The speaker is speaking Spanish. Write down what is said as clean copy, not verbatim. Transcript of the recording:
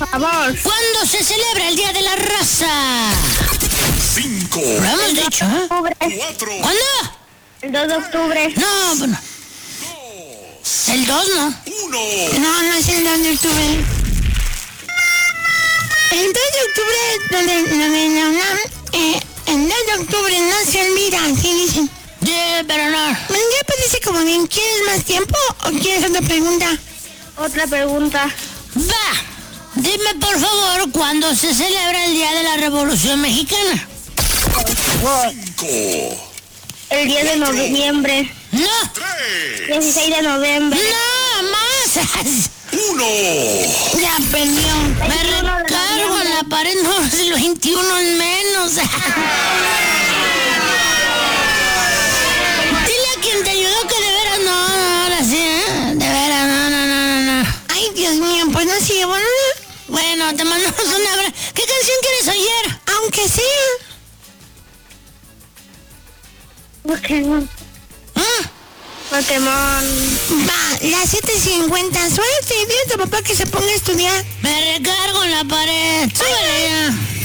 favor. ¿Cuándo se celebra el Día de la Raza? 5, Lo hemos dicho, ¿eh? Octubre. 4, ¿Cuándo? El 2 de octubre. No, bueno. El 2, ¿no? 1. No es el 2 de octubre. El 2 de octubre, el 2 de octubre no se olvida, así dicen. Sí, pero no. Ya parece como bien. ¿Quieres más tiempo o quieres otra pregunta? Otra pregunta. Va. Dime, por favor, ¿cuándo se celebra el Día de la Revolución Mexicana? 5, El 10 de noviembre. No. 3, 16 de noviembre. No, más. 1. Ya perdió. Me 21 de recargo en la pared. No, es el 21 en menos. Dile a quien te ayudó que de veras no, ahora sí, ¿eh? De veras, no. Ay, Dios mío, pues no sigue, bueno. Bueno, te mandamos un abrazo. ¿Qué canción quieres oír? Aunque sea. Pokémon. Pokémon. Va, las 7:50. Suerte, dile a tu papá que se ponga a estudiar. Me recargo en la pared. Súbele ya.